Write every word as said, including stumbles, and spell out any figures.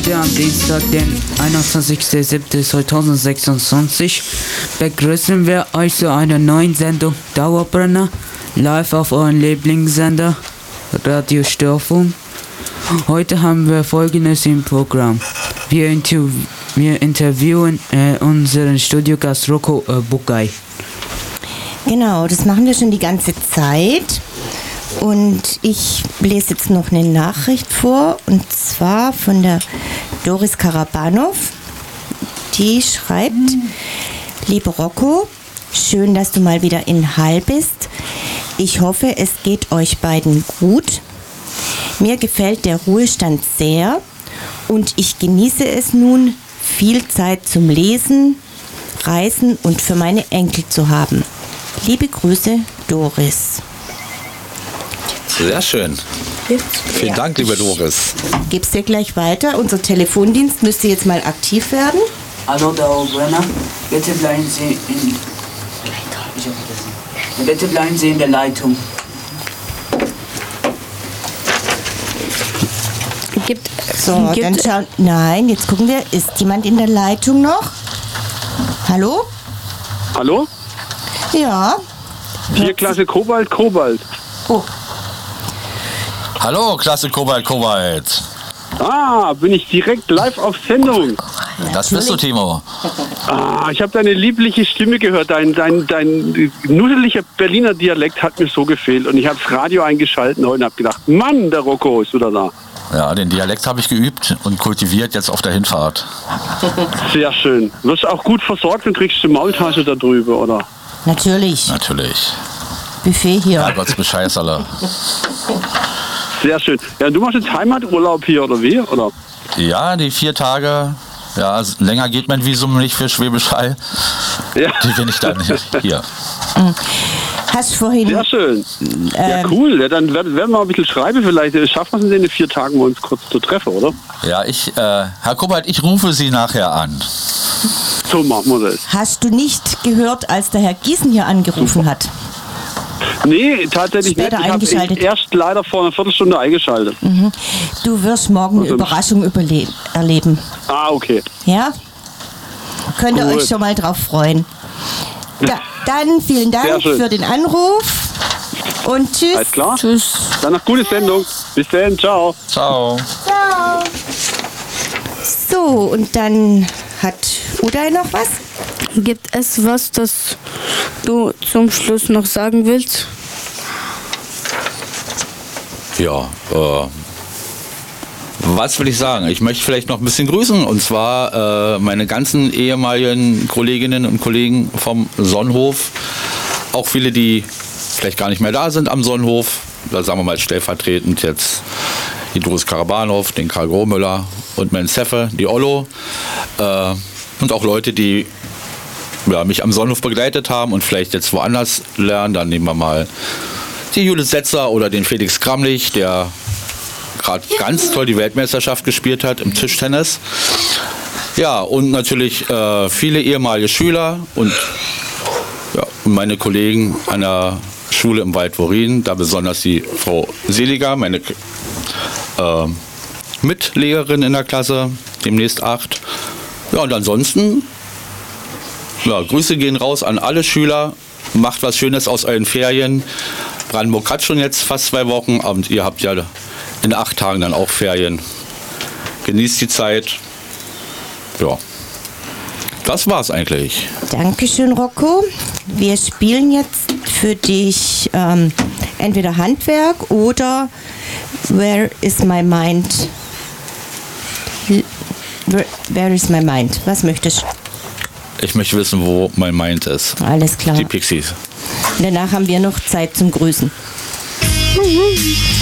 Heute am Dienstag, den einundzwanzigsten siebten zweitausendsechsundzwanzig, begrüßen wir euch zu einer neuen Sendung Dauerbrenner, live auf euren Lieblingssender Radio Störfunk. Heute haben wir Folgendes im Programm. Wir, interv- wir interviewen äh, unseren Studiogast Rocco äh, Bugay. Genau, das machen wir schon die ganze Zeit. Und ich lese jetzt noch eine Nachricht vor, und zwar von der Doris Karabanov. Die schreibt: Liebe Rocco, schön, dass du mal wieder in Hall bist. Ich hoffe, es geht euch beiden gut. Mir gefällt der Ruhestand sehr und ich genieße es nun, viel Zeit zum Lesen, Reisen und für meine Enkel zu haben. Liebe Grüße, Doris. Sehr schön. Vielen Ja. Dank, liebe Doris. Gib's dir gleich weiter. Unser Telefondienst müsste jetzt mal aktiv werden. Hallo Dauerbrenner, bitte bleiben Sie in Bitte bleiben Sie in der Leitung. Gibt, So, gibt, dann schauen. Nein, jetzt gucken wir. Ist jemand in der Leitung noch? Hallo? Hallo? Ja. Vier Klasse Kobalt, Kobalt. Oh, Hallo, Klasse Kobalt, Kobalt. Ah, bin ich direkt live auf Sendung. Das bist du, Timo. Ah, ich habe deine liebliche Stimme gehört. Dein, dein, dein nuddeliger Berliner Dialekt hat mir so gefehlt. Und ich habe das Radio eingeschaltet heute und habe gedacht, Mann, der Rocco ist wieder da. Ja, den Dialekt habe ich geübt und kultiviert jetzt auf der Hinfahrt. Sehr schön. Wirst du auch gut versorgt und kriegst du Maultasche da drüber, oder? natürlich. Natürlich. Buffet hier. Ja, Gott's Bescheid, alle. Sehr schön. Ja, du machst jetzt Heimaturlaub hier, oder wie? Oder? Ja, die vier Tage, ja, länger geht mein Visum nicht für Schwäbisch Hall. Ja. Die bin ich dann hier. Hast vorhin. Sehr schön. Ja, Ähm, cool. Ja, dann werden werden wir ein bisschen schreiben. Vielleicht äh, schaffen wir es in den vier Tagen, uns kurz zu treffen, oder? Ja, ich, äh, Herr Kobalt, ich rufe Sie nachher an. So machen wir das. Hast du nicht gehört, als der Herr Giesen hier angerufen hat? Nee, tatsächlich Später nicht. Ich eingeschaltet. habe erst leider vor einer Viertelstunde eingeschaltet. Du wirst morgen eine Also- Überraschung überle- erleben. Ah, okay. Ja? Könnt ihr Cool. euch schon mal drauf freuen. Da, dann vielen Sehr Dank schön. für den Anruf und tschüss. Alles klar? tschüss. Dann noch gute Sendung. Bis dann. Ciao. Ciao. So, und dann hat Uday noch was? Gibt es was, das du zum Schluss noch sagen willst? Ja, äh, was will ich sagen? Ich möchte vielleicht noch ein bisschen grüßen, und zwar äh, meine ganzen ehemaligen Kolleginnen und Kollegen vom Sonnenhof. Auch viele, die vielleicht gar nicht mehr da sind am Sonnenhof. Da sagen wir mal stellvertretend jetzt die Doris Karabanov, den Karl Grohmüller und meinen Zeffe, die Ollo. Äh, und auch Leute, die ja, mich am Sonnenhof begleitet haben und vielleicht jetzt woanders lernen. Dann nehmen wir mal die Judith Setzer oder den Felix Kramlich, der gerade ganz toll die Weltmeisterschaft gespielt hat im Tischtennis. Ja, und natürlich äh, viele ehemalige Schüler und, ja, und meine Kollegen an der Schule im Waldworin, da besonders die Frau Seliger, meine äh, Mitlehrerin in der Klasse, demnächst acht. Ja, und ansonsten, ja, Grüße gehen raus an alle Schüler. Macht was Schönes aus euren Ferien. Brandenburg hat schon jetzt fast zwei Wochen und ihr habt ja in acht Tagen dann auch Ferien. Genießt die Zeit. Ja, das war's eigentlich. Dankeschön, Rocco. Wir spielen jetzt für dich ähm, entweder Handwerk oder Where is my mind? Where, where is my mind? Was möchtest du? Ich möchte wissen, wo mein Mind ist. Alles klar. Die Pixies. Danach haben wir noch Zeit zum Grüßen.